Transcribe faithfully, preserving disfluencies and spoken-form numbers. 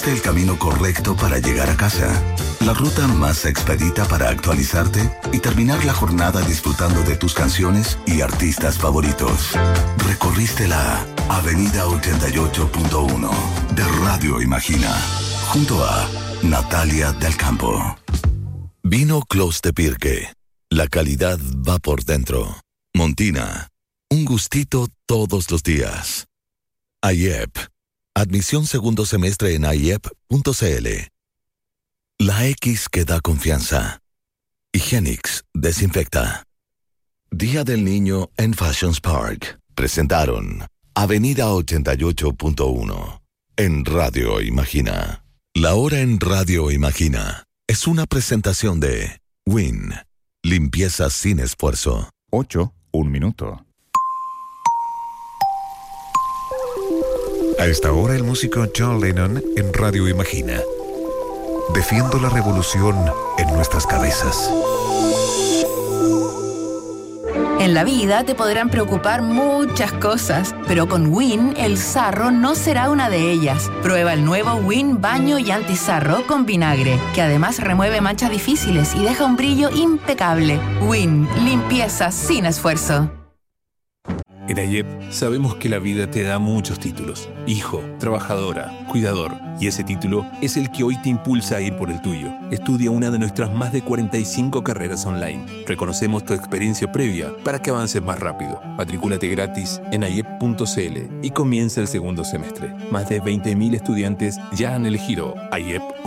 Elegiste el camino correcto para llegar a casa, la ruta más expedita para actualizarte y terminar la jornada disfrutando de tus canciones y artistas favoritos. Recorriste la Avenida ochenta y ocho punto uno de Radio Imagina, junto a Natalia del Campo. Vino Clos de Pirque. La calidad va por dentro. Montina. Un gustito todos los días. I E P. Admisión segundo semestre en I E P punto C L. La X que da confianza. Higienix desinfecta. Día del Niño en Fashions Park. Presentaron Avenida ochenta y ocho punto uno en Radio Imagina. La hora en Radio Imagina es una presentación de Win. Limpieza sin esfuerzo. ocho, un minuto. A esta hora el músico John Lennon en Radio Imagina. Defiendo la revolución en nuestras cabezas. En la vida te podrán preocupar muchas cosas, pero con Win el sarro no será una de ellas. Prueba el nuevo Win Baño y Antisarro con vinagre, que además remueve manchas difíciles y deja un brillo impecable. Win, limpieza sin esfuerzo. En I E P sabemos que la vida te da muchos títulos. Hijo, trabajadora, cuidador. Y ese título es el que hoy te impulsa a ir por el tuyo. Estudia una de nuestras más de cuarenta y cinco carreras online. Reconocemos tu experiencia previa para que avances más rápido. Matricúlate gratis en I E P punto C L y comienza el segundo semestre. Más de veinte mil estudiantes ya han elegido I E P